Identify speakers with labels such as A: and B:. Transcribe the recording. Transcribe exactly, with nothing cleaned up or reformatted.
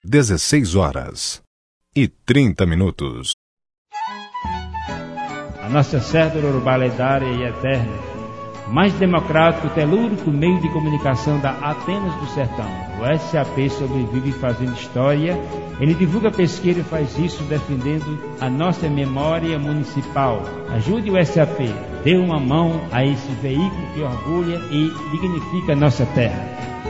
A: dezesseis horas e trinta minutos.
B: A nossa cédula urbana lendária e eterna, mais democrático, telúrico meio de comunicação da Atenas do Sertão. O S A P sobrevive fazendo história. Ele divulga pesquisa e faz isso defendendo a nossa memória municipal. Ajude o S A P, dê uma mão a esse veículo que orgulha e dignifica a nossa terra.